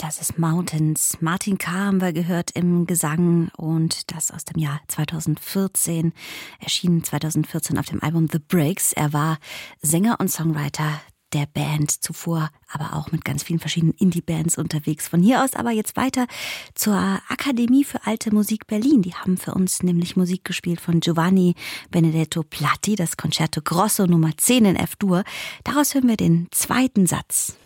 Das ist Mountains. Martin K. haben wir gehört im Gesang und das aus dem Jahr 2014, erschienen 2014 auf dem Album The Breaks. Er war Sänger und Songwriter der Band, zuvor aber auch mit ganz vielen verschiedenen Indie-Bands unterwegs. Von hier aus aber jetzt weiter zur Akademie für Alte Musik Berlin. Die haben für uns nämlich Musik gespielt von Giovanni Benedetto Platti, das Concerto Grosso Nummer 10 in F-Dur. Daraus hören wir den zweiten Satz.